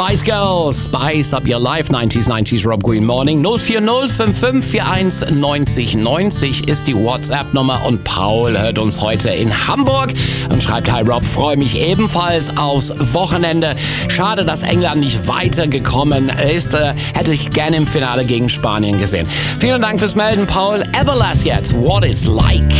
Spice Girls, Spice Up Your Life, 90s Rob Green Morning. 04055419090 ist die WhatsApp-Nummer und Paul hört uns heute in Hamburg und schreibt: Hi Rob, freue mich ebenfalls aufs Wochenende. Schade, dass England nicht weitergekommen ist. Hätte ich gerne im Finale gegen Spanien gesehen. Vielen Dank fürs Melden, Paul. Everlast jetzt, What It's Like.